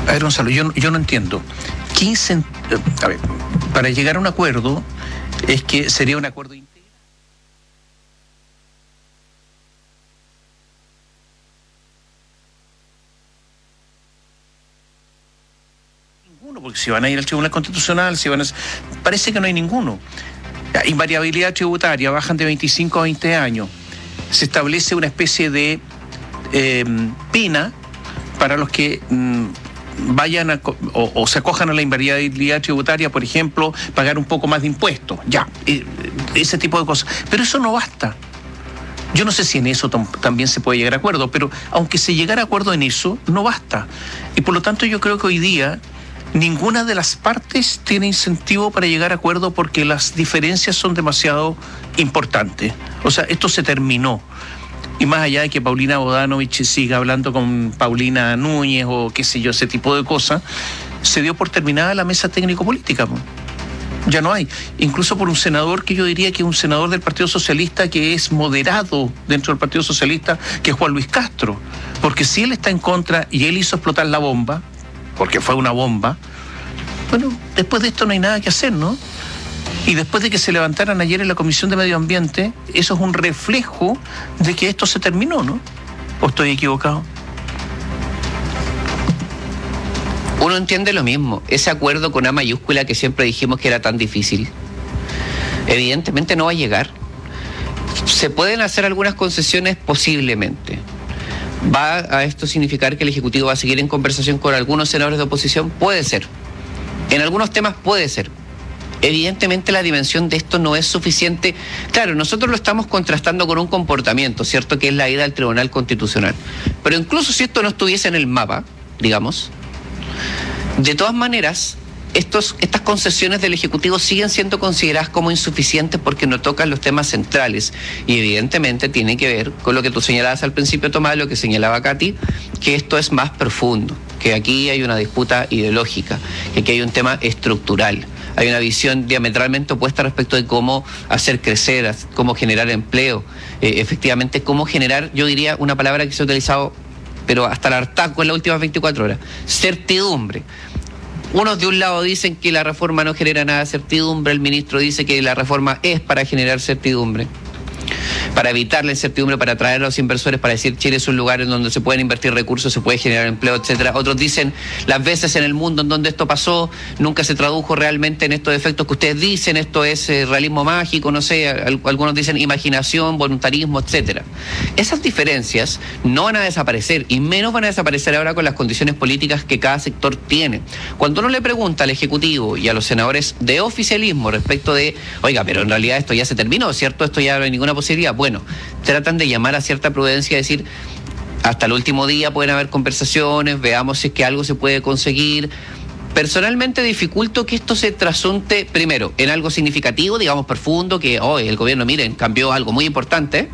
A ver, Gonzalo, yo no entiendo. A ver, para llegar a un acuerdo es que sería un acuerdo integral. Ninguno, porque si van a ir al Tribunal Constitucional, parece que no hay ninguno. Invariabilidad tributaria, bajan de 25 a 20 años. Se establece una especie de pena para los que vayan o se acojan a la invariabilidad tributaria, por ejemplo, pagar un poco más de impuestos, ese tipo de cosas. Pero eso no basta. Yo no sé si en eso también se puede llegar a acuerdo, pero aunque se llegara a acuerdo en eso, no basta. Y por lo tanto yo creo que hoy día ninguna de las partes tiene incentivo para llegar a acuerdo porque las diferencias son demasiado importantes. O sea, esto se terminó. Y más allá de que Paulina Bodanovich siga hablando con Paulina Núñez o qué sé yo, ese tipo de cosas, se dio por terminada la mesa técnico-política. Ya no hay. Incluso por un senador que yo diría que es un senador del Partido Socialista que es moderado dentro del Partido Socialista, que es Juan Luis Castro. Porque si él está en contra y él hizo explotar la bomba, porque fue una bomba, bueno, después de esto no hay nada que hacer, ¿no? Y después de que se levantaran ayer en la Comisión de Medio Ambiente, eso es un reflejo de que esto se terminó, ¿no? ¿O estoy equivocado? Uno entiende lo mismo. Ese acuerdo con A mayúscula que siempre dijimos que era tan difícil, evidentemente no va a llegar. Se pueden hacer algunas concesiones posiblemente. ¿Va a esto significar que el Ejecutivo va a seguir en conversación con algunos senadores de oposición? Puede ser. En algunos temas puede ser. Evidentemente la dimensión de esto no es suficiente. Claro, nosotros lo estamos contrastando con un comportamiento, ¿cierto? Que es la ida al Tribunal Constitucional. Pero incluso si esto no estuviese en el mapa, digamos, de todas maneras, estas concesiones del Ejecutivo siguen siendo consideradas como insuficientes porque no tocan los temas centrales. Y evidentemente tiene que ver con lo que tú señalabas al principio, Tomás, lo que señalaba Katy, que esto es más profundo, que aquí hay una disputa ideológica, que aquí hay un tema estructural. Hay una visión diametralmente opuesta respecto de cómo hacer crecer, cómo generar empleo, efectivamente cómo generar, yo diría una palabra que se ha utilizado, pero hasta el hartazgo en las últimas 24 horas, certidumbre. Unos de un lado dicen que la reforma no genera nada de certidumbre, el ministro dice que la reforma es para generar certidumbre, para evitar la incertidumbre, para atraer a los inversores, para decir Chile es un lugar en donde se pueden invertir recursos, se puede generar empleo, etcétera. Otros dicen las veces en el mundo en donde esto pasó nunca se tradujo realmente en estos efectos que ustedes dicen, esto es realismo mágico, no sé, algunos dicen imaginación, voluntarismo, etcétera. Esas diferencias no van a desaparecer y menos van a desaparecer ahora con las condiciones políticas que cada sector tiene. Cuando uno le pregunta al Ejecutivo y a los senadores de oficialismo respecto de, oiga, pero en realidad esto ya se terminó, ¿cierto? Esto ya no hay ninguna posibilidad. Bueno, tratan de llamar a cierta prudencia, decir, hasta el último día pueden haber conversaciones, veamos si es que algo se puede conseguir. Personalmente dificulto que esto se trasunte, primero, en algo significativo, digamos profundo, que hoy el gobierno, miren, cambió algo muy importante.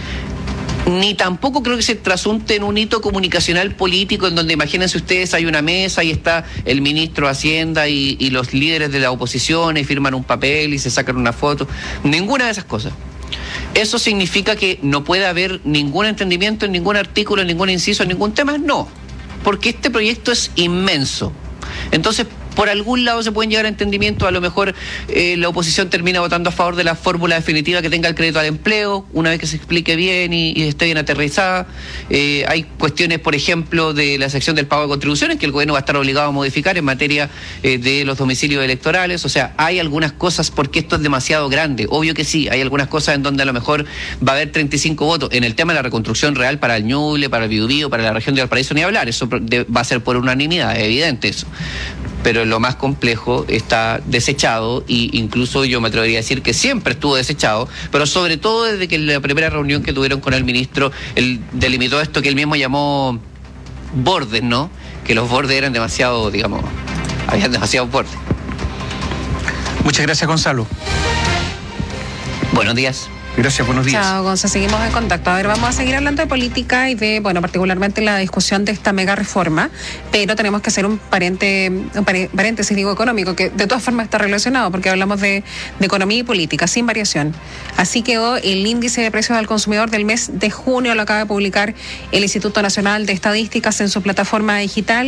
Ni tampoco creo que se trasunte en un hito comunicacional político en donde, imagínense ustedes, hay una mesa y está el ministro de Hacienda y los líderes de la oposición y firman un papel y se sacan una foto. Ninguna de esas cosas. ¿Eso significa que no puede haber ningún entendimiento en ningún artículo, en ningún inciso, en ningún tema? No, porque este proyecto es inmenso. Entonces, por algún lado se pueden llegar a entendimiento, a lo mejor la oposición termina votando a favor de la fórmula definitiva que tenga el crédito al empleo, una vez que se explique bien y esté bien aterrizada. Hay cuestiones, por ejemplo, de la sección del pago de contribuciones que el gobierno va a estar obligado a modificar en materia de los domicilios electorales. O sea, hay algunas cosas, porque esto es demasiado grande, obvio que sí, hay algunas cosas en donde a lo mejor va a haber 35 votos. En el tema de la reconstrucción real para el Ñuble, para el Biobío, para la región de Valparaíso, ni hablar, eso va a ser por unanimidad, es evidente eso. Pero lo más complejo está desechado e incluso yo me atrevería a decir que siempre estuvo desechado, pero sobre todo desde que en la primera reunión que tuvieron con el ministro, él delimitó esto que él mismo llamó bordes, ¿no? Que los bordes eran demasiado, digamos, habían demasiados bordes. Muchas gracias, Gonzalo. Buenos días. Gracias, buenos días. Chao, Gonzalo, seguimos en contacto. A ver, vamos a seguir hablando de política y de, bueno, particularmente la discusión de esta mega reforma, pero tenemos que hacer un paréntesis, digo, económico, que de todas formas está relacionado, porque hablamos de economía y política, sin variación. Así quedó el índice de precios al consumidor del mes de junio, lo acaba de publicar el Instituto Nacional de Estadísticas en su plataforma digital.